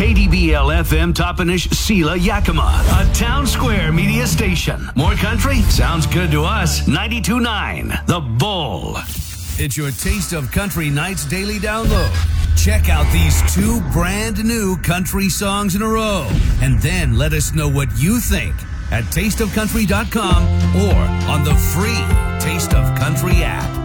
KDBL FM Toppenish Sela Yakima, a Town Square media station. More country? Sounds good to us. 92.9 The Bull. It's your Taste of Country Nights daily download. Check out these 2 brand new country songs in a row, and then let us know what you think at tasteofcountry.com or on the free Taste of Country app.